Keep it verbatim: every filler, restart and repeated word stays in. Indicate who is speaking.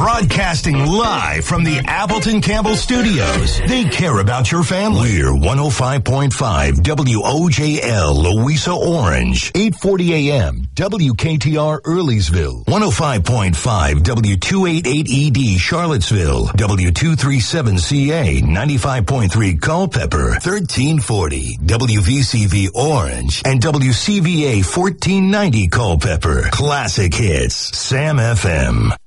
Speaker 1: Broadcasting live from the Appleton Campbell Studios. They care about your family. We're one oh five point five W O J L Louisa Orange, eight forty A M W K T R Earlysville, one oh five point five W two eighty-eight E D Charlottesville, W two thirty-seven C A, ninety-five point three Culpeper, thirteen forty W V C V Orange, and W C V A fourteen ninety Culpeper. Classic hits, Sam F M.